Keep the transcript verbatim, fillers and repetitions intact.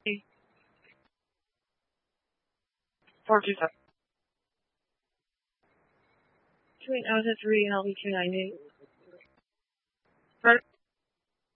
four two seven. Between Alpha three and Alpha two ninety. Right.